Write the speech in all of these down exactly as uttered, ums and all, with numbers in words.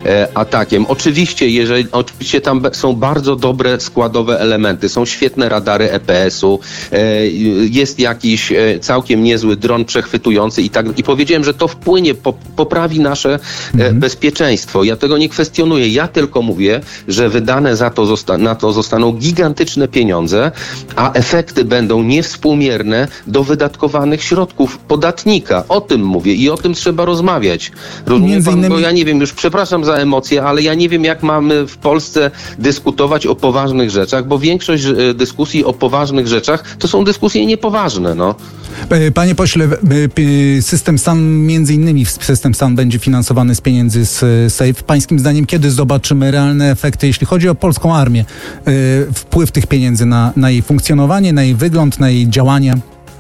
atakiem. Oczywiście, jeżeli, oczywiście tam są bardzo dobre składowe elementy, są świetne radary E P S u, jest jakiś całkiem niezły dron przechwytujący i tak, i powiedziałem, że to wpłynie, po, poprawi nasze mhm. bezpieczeństwo. Ja tego nie kwestionuję, ja tylko mówię, że wydane za to zosta- na to zostaną gigantyczne pieniądze, a efekty będą niewspółmierne do wydatkowanych środków podatnika. O tym mówię i o tym trzeba rozmawiać. Rozumie Między pan, innymi... bo ja nie wiem, już przepraszam za emocje, ale ja nie wiem, jak mamy w Polsce dyskutować o poważnych rzeczach, bo większość dyskusji o poważnych rzeczach to są dyskusje niepoważne, no. Panie pośle, system SAN, między innymi system SAN będzie finansowany z pieniędzy z SAFE. Pańskim zdaniem, kiedy zobaczymy realne efekty, jeśli chodzi o polską armię, wpływ tych pieniędzy na, na jej funkcjonowanie, na jej wygląd, na jej działanie?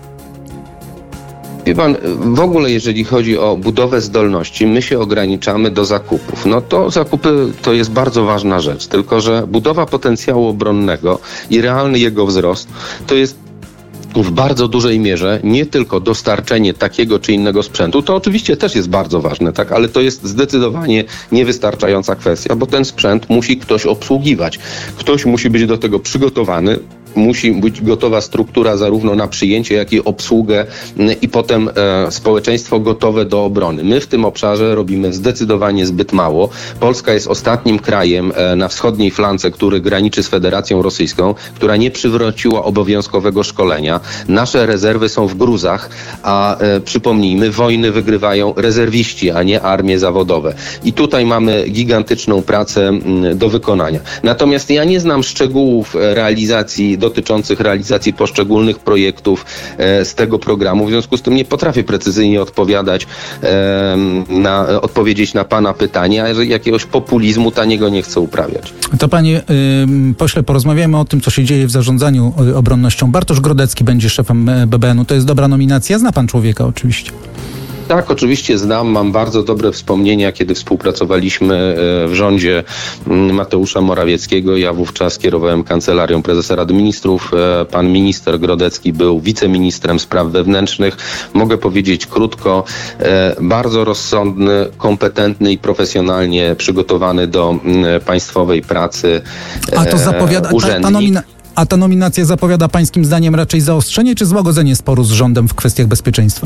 Wie pan, w ogóle jeżeli chodzi o budowę zdolności, my się ograniczamy do zakupów. No to zakupy to jest bardzo ważna rzecz, tylko że budowa potencjału obronnego i realny jego wzrost to jest w bardzo dużej mierze nie tylko dostarczenie takiego czy innego sprzętu, to oczywiście też jest bardzo ważne, tak, ale to jest zdecydowanie niewystarczająca kwestia, bo ten sprzęt musi ktoś obsługiwać. Ktoś musi być do tego przygotowany. Musi być gotowa struktura zarówno na przyjęcie, jak i obsługę i potem e, społeczeństwo gotowe do obrony. My w tym obszarze robimy zdecydowanie zbyt mało. Polska jest ostatnim krajem e, na wschodniej flance, który graniczy z Federacją Rosyjską, która nie przywróciła obowiązkowego szkolenia. Nasze rezerwy są w gruzach, a e, przypomnijmy, wojny wygrywają rezerwiści, a nie armie zawodowe. I tutaj mamy gigantyczną pracę m, do wykonania. Natomiast ja nie znam szczegółów realizacji dotyczących realizacji poszczególnych projektów e, z tego programu. W związku z tym nie potrafię precyzyjnie odpowiadać, e, na, odpowiedzieć na pana pytanie, a jakiegoś populizmu taniego nie chcę uprawiać. To panie y, pośle, porozmawiamy o tym, co się dzieje w zarządzaniu obronnością. Bartosz Grodecki będzie szefem B B N u. To jest dobra nominacja? Zna pan człowieka oczywiście. Tak, oczywiście znam. Mam bardzo dobre wspomnienia, kiedy współpracowaliśmy w rządzie Mateusza Morawieckiego. Ja wówczas kierowałem Kancelarią Prezesa Rady Ministrów. Pan minister Grodecki był wiceministrem spraw wewnętrznych. Mogę powiedzieć krótko, bardzo rozsądny, kompetentny i profesjonalnie przygotowany do państwowej pracy A to zapowiada... Ta, ta nomina... A ta nominacja zapowiada pańskim zdaniem raczej zaostrzenie czy złagodzenie sporu z rządem w kwestiach bezpieczeństwa?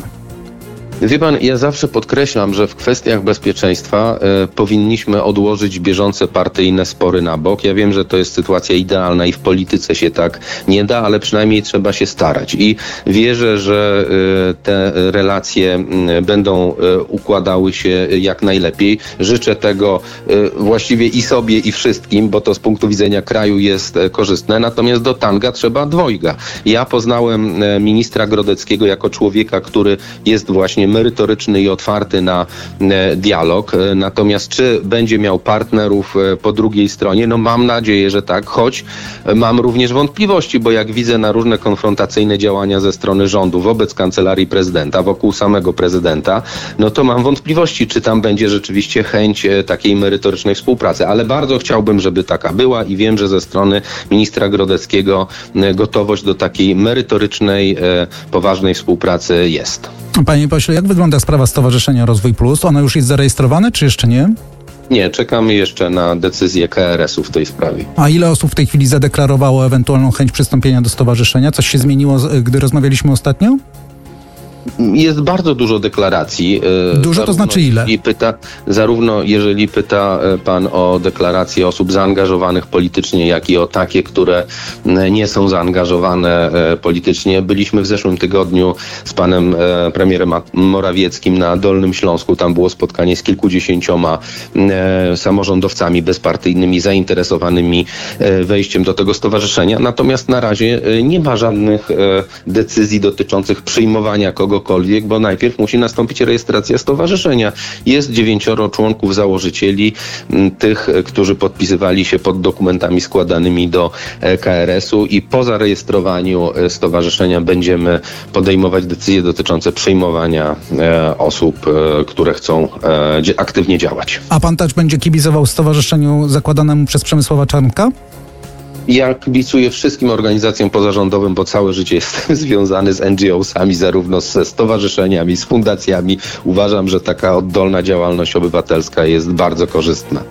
Wie pan, ja zawsze podkreślam, że w kwestiach bezpieczeństwa e, powinniśmy odłożyć bieżące partyjne spory na bok. Ja wiem, że to jest sytuacja idealna i w polityce się tak nie da, ale przynajmniej trzeba się starać. I wierzę, że e, te relacje e, będą e, układały się jak najlepiej. Życzę tego e, właściwie i sobie, i wszystkim, bo to z punktu widzenia kraju jest e, korzystne. Natomiast do tanga trzeba dwojga. Ja poznałem e, ministra Grodeckiego jako człowieka, który jest właśnie merytoryczny i otwarty na e, dialog. E, natomiast czy będzie miał partnerów e, po drugiej stronie? No mam nadzieję, że tak, choć e, mam również wątpliwości, bo jak widzę na różne konfrontacyjne działania ze strony rządu wobec Kancelarii Prezydenta, wokół samego prezydenta, no to mam wątpliwości, czy tam będzie rzeczywiście chęć e, takiej merytorycznej współpracy. Ale bardzo chciałbym, żeby taka była i wiem, że ze strony ministra Grodeckiego e, gotowość do takiej merytorycznej, e, poważnej współpracy jest. Panie pośle, jak wygląda sprawa Stowarzyszenia Rozwój Plus? Ono już jest zarejestrowane, czy jeszcze nie? Nie, czekamy jeszcze na decyzję K R S u w tej sprawie. A ile osób w tej chwili zadeklarowało ewentualną chęć przystąpienia do stowarzyszenia? Coś się zmieniło, gdy rozmawialiśmy ostatnio? Jest bardzo dużo deklaracji. Dużo to znaczy ile? I pyta, zarówno jeżeli pyta pan o deklaracje osób zaangażowanych politycznie, jak i o takie, które nie są zaangażowane politycznie. Byliśmy w zeszłym tygodniu z panem premierem Morawieckim na Dolnym Śląsku. Tam było spotkanie z kilkudziesięcioma samorządowcami bezpartyjnymi zainteresowanymi wejściem do tego stowarzyszenia. Natomiast na razie nie ma żadnych decyzji dotyczących przyjmowania kogokolwiek, bo najpierw musi nastąpić rejestracja stowarzyszenia. Jest dziewięcioro członków założycieli, tych, którzy podpisywali się pod dokumentami składanymi do K R S u i po zarejestrowaniu stowarzyszenia będziemy podejmować decyzje dotyczące przyjmowania e, osób, e, które chcą e, aktywnie działać. A pan też będzie kibicował stowarzyszeniu zakładanemu przez Przemysława Czarnka? Ja kibicuję wszystkim organizacjom pozarządowym, bo całe życie jestem związany z N G O sami, zarówno ze stowarzyszeniami, z fundacjami. Uważam, że taka oddolna działalność obywatelska jest bardzo korzystna.